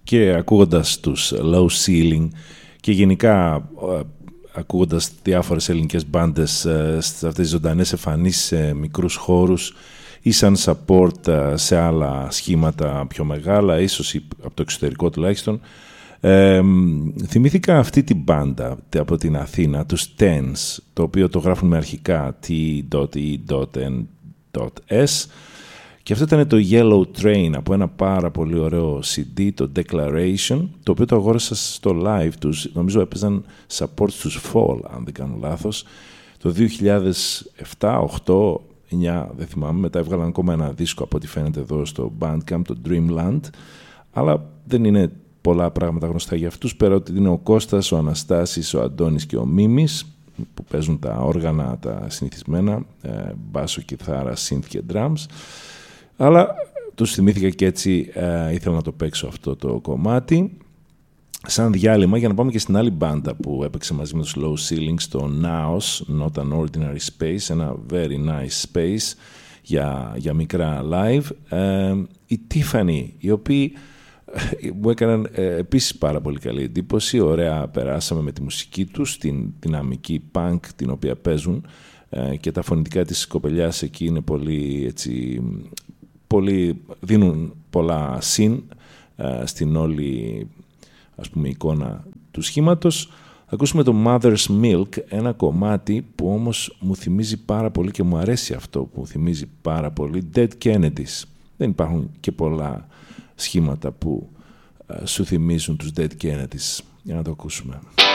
και ακούγοντας τους Low Ceiling και γενικά ακούγοντας διάφορες ελληνικές μπάντες σε αυτές τις ζωντανές εμφανίσεις σε μικρούς χώρους ή σαν support σε άλλα σχήματα πιο μεγάλα, ίσως από το εξωτερικό τουλάχιστον, θυμήθηκα αυτή την μπάντα από την Αθήνα, τους Tens, το οποίο το γράφουν με αρχικά T.E.N.S, και αυτό ήταν το Yellow Train από ένα πάρα πολύ ωραίο CD, το Declaration, το οποίο το αγόρασα στο live τους. Νομίζω έπαιζαν support στους Fall, αν δεν κάνω λάθος, το 2007, 8, 9, δεν θυμάμαι. Μετά έβγαλαν ακόμα ένα δίσκο από ό,τι φαίνεται εδώ στο Bandcamp, το Dreamland, αλλά δεν είναι πολλά πράγματα γνωστά για αυτούς, πέρα ότι είναι ο Κώστας, ο Αναστάσης, ο Αντώνης και ο Μίμης, που παίζουν τα όργανα τα συνηθισμένα, μπάσο, κιθάρα, synth και drums. Αλλά τους θυμήθηκα και έτσι ήθελα να το παίξω αυτό το κομμάτι σαν διάλειμμα για να πάμε και στην άλλη μπάντα που έπαιξε μαζί με τους Low Ceiling στο Naos, Not an Ordinary Space, ένα very nice space για μικρά live. Η Tiffany, οι οποίοι μου έκαναν επίσης πάρα πολύ καλή εντύπωση. Ωραία περάσαμε με τη μουσική τους, την δυναμική punk την οποία παίζουν, και τα φωνητικά της κοπελιάς εκεί είναι πολύ έτσι, δίνουν πολλά συν στην όλη, ας πούμε, εικόνα του σχήματος. Ακούσουμε το Mother's Milk, ένα κομμάτι που όμως μου θυμίζει πάρα πολύ και μου αρέσει αυτό που μου θυμίζει πάρα πολύ, Dead Kennedys. Δεν υπάρχουν και πολλά σχήματα που σου θυμίζουν τους Dead Kennedys. Για να το ακούσουμε.